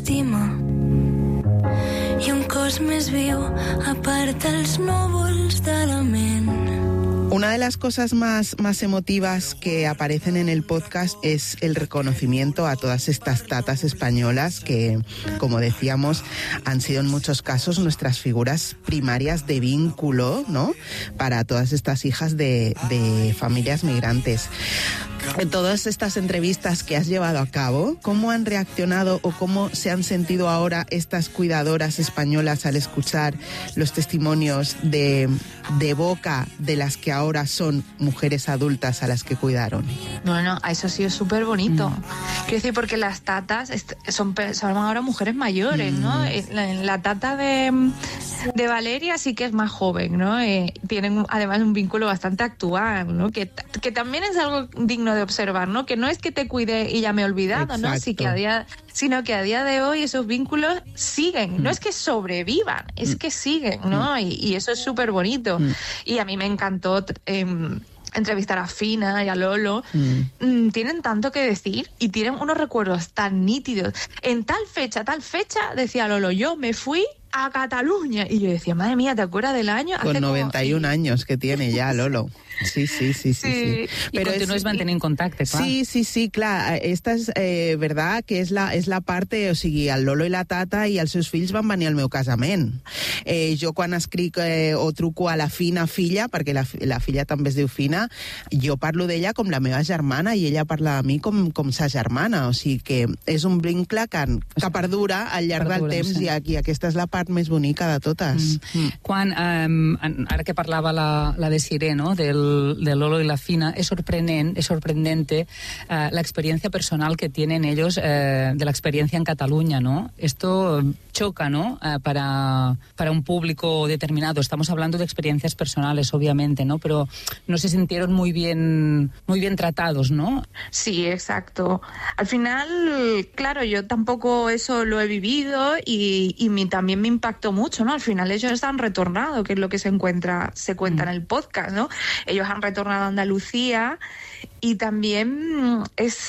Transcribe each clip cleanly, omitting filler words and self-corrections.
s'estima i un cos més viu aparta els núvols de la ment. Una de las cosas más emotivas que aparecen en el podcast es el reconocimiento a todas estas tatas españolas que, como decíamos, han sido en muchos casos nuestras figuras primarias de vínculo, ¿no?, para todas estas hijas de familias migrantes. En todas estas entrevistas que has llevado a cabo, ¿cómo han reaccionado o cómo se han sentido ahora estas cuidadoras españolas al escuchar los testimonios de boca de las que ahora son mujeres adultas a las que cuidaron? Bueno, eso ha sido súper bonito. Quiero decir, porque las tatas son ahora mujeres mayores, ¿no? La tata de Valeria sí que es más joven, ¿no? Tienen además un vínculo bastante actual, ¿no? Que también es algo digno de observar, ¿no? Que no es que te cuide y ya me he olvidado, ¿no? Sino que a día de hoy esos vínculos siguen. No es que sobrevivan, es que siguen, ¿no? Y eso es súper bonito. Y a mí me encantó entrevistar a Fina y a Lolo. Tienen tanto que decir y tienen unos recuerdos tan nítidos. En tal fecha, decía Lolo, yo me fui a Cataluña. Y yo decía, madre mía, ¿te acuerdas del año? Con 91 años que tiene ya Lolo. Sí. Pero continúes manteniendo contacte, clar. Sí, clar. Esta és verdad que és la parte, o sigui, el Lolo i la Tata i els seus fills van venir al meu casament. Jo quan escric o truco a la Fina filla, perquè la filla també es diu Fina, jo parlo d'ella com la meva germana i ella parla de mi com sa germana, o sigui que és un vincle que perdura al llarg del temps, sí. I aquesta és la part més bonica de totes. Quan, ara que parlava la Desiree, no?, de Lolo y la Fina, es sorprendente la experiencia personal que tienen ellos de la experiencia en Cataluña, ¿no? Esto choca, ¿no?, para un público determinado. Estamos hablando de experiencias personales, obviamente, ¿no? Pero no se sintieron muy bien tratados, ¿no? Sí, exacto. Al final, claro, yo tampoco eso lo he vivido y también me impactó mucho, ¿no? Al final ellos han retornado, que es lo que se cuenta en el podcast, ¿no? Ellos han retornado a Andalucía y también es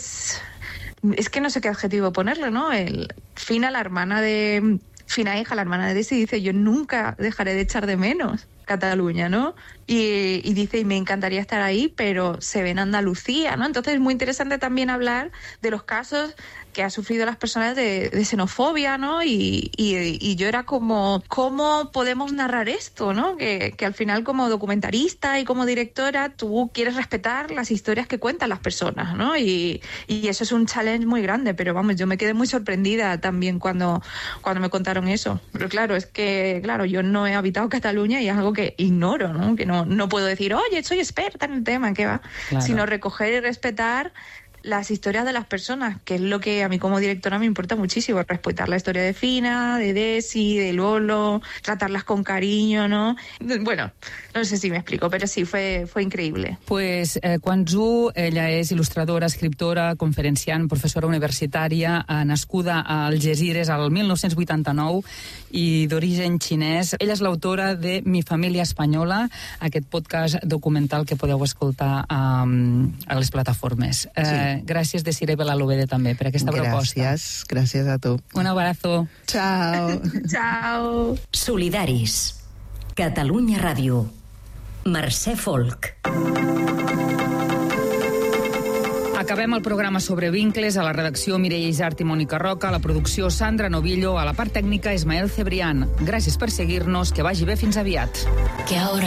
que no sé qué adjetivo ponerle, ¿no? Fina, la hermana de Desi, dice, yo nunca dejaré de echar de menos Cataluña, ¿no? Y dice, y me encantaría estar ahí, pero se ve en Andalucía, ¿no? Entonces es muy interesante también hablar de los casos que ha sufrido las personas de xenofobia, ¿no? Y yo era como, ¿cómo podemos narrar esto, no? Que al final, como documentarista y como directora, tú quieres respetar las historias que cuentan las personas, ¿no? Y eso es un challenge muy grande, pero vamos, yo me quedé muy sorprendida también cuando me contaron eso. Pero claro, es que, yo no he habitado Cataluña y es algo que ignoro, ¿no? Que no puedo decir, oye, soy experta en el tema, ¿qué va? Claro. Sino recoger y respetar las historias de las personas, que es lo que a mí como directora me importa muchísimo, respetar la historia de Fina, de Desi, de Lolo, tratarlas con cariño, ¿no? Bueno, no sé si me explico, pero sí, fue increïble. Pues Quan Zhu, ella és il·lustradora, escriptora, conferenciant, professora universitària, nascuda a Algesires al 1989 i d'origen xinès. Ella és l'autora de Mi família espanyola, aquest podcast documental que podeu escoltar a les plataformes. Sí. Gràcies, Desiree Belalobede, també, per aquesta proposta. Gràcies a tu. Un abrazo. Ciao. Ciao. Solidaris. Catalunya Ràdio. Mercè Folk. Acabem el programa sobre vincles. A la redacció Mireia Isart i Mònica Roca, a la producció Sandra Novillo, a la part tècnica Ismael Cebrián. Gràcies per seguir-nos, que vagi bé, fins aviat. Que ahora